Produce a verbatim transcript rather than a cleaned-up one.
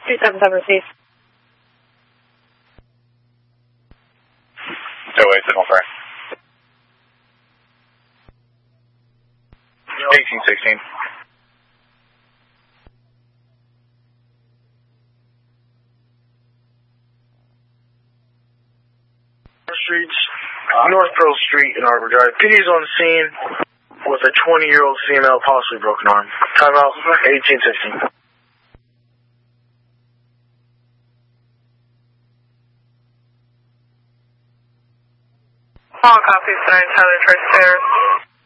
two seven seven received. Oh, wait, signal fire. eighteen sixteen. Streets, North Pearl Street in Arbor Drive. P D's on the scene with a twenty-year-old female, possibly broken arm. Timeout, eighteen sixteen. All copies, nine Tyler Tri-Stairs.